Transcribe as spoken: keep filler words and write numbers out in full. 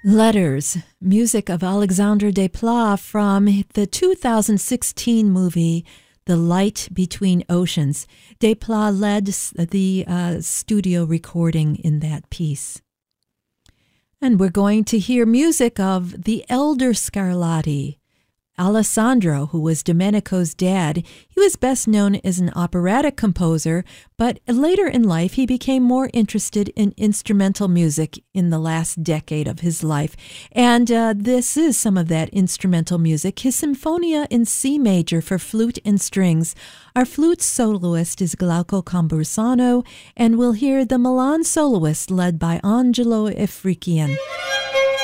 Letters, music of Alexandre Desplat from the two thousand sixteen movie The Light Between Oceans. Desplat led the uh, studio recording in that piece. And we're going to hear music of the elder Scarlatti. Alessandro, who was Domenico's dad, he was best known as an operatic composer, but later in life he became more interested in instrumental music in the last decade of his life. And uh, this is some of that instrumental music, his Sinfonia in C major for flute and strings. Our flute soloist is Glauco Cambursano, and we'll hear the Milan soloist led by Angelo Efrikian.